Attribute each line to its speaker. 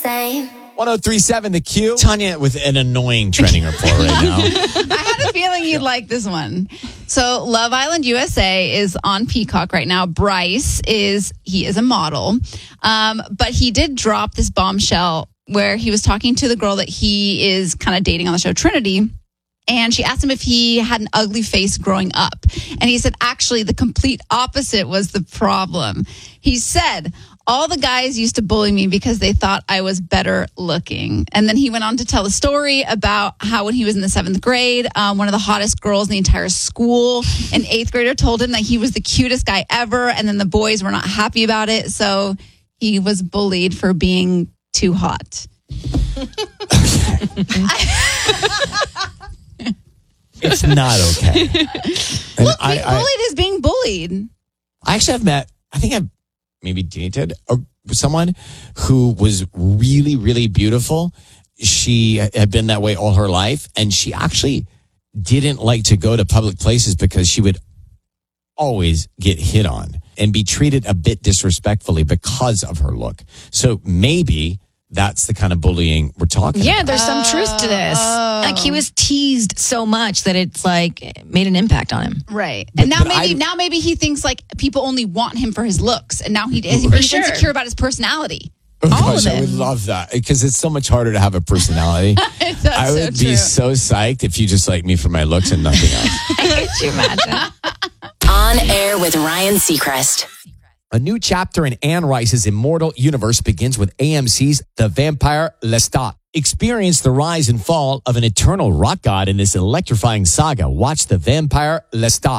Speaker 1: same.
Speaker 2: 103.7 The Q. Tanya with an annoying trending report right now.
Speaker 3: I had a feeling you'd like this one. So Love Island USA is on Peacock right now. Bryce is a model. But he did drop this bombshell where he was talking to the girl that he is kind of dating on the show, Trinity. And she asked him if he had an ugly face growing up. And he said, actually, the complete opposite was the problem. He said, all the guys used to bully me because they thought I was better looking. And then he went on to tell a story about how when he was in the 7th grade, one of the hottest girls in the entire school, an 8th grader told him that he was the cutest guy ever. And then the boys were not happy about it. So he was bullied for being too hot.
Speaker 2: It's not okay.
Speaker 3: Look, being bullied is being bullied.
Speaker 2: I actually have met, I think I've maybe dated someone who was really, really beautiful. She had been that way all her life. And she actually didn't like to go to public places because she would always get hit on and be treated a bit disrespectfully because of her look. So maybe that's the kind of bullying we're talking about.
Speaker 4: Yeah, there's some truth to this. Like he was teased so much that it's like made an impact on him.
Speaker 3: Right. And now maybe he thinks like people only want him for his looks. And now he's insecure about his personality.
Speaker 2: Oh,
Speaker 4: All
Speaker 2: gosh,
Speaker 4: of
Speaker 2: I
Speaker 4: it.
Speaker 2: would love that because it's so much harder to have a personality. I would be so psyched if you just like me for my looks and nothing else.
Speaker 4: Could you imagine?
Speaker 1: On Air with Ryan Seacrest.
Speaker 2: A new chapter in Anne Rice's immortal universe begins with AMC's The Vampire Lestat. Experience the rise and fall of an eternal rock god in this electrifying saga. Watch The Vampire Lestat.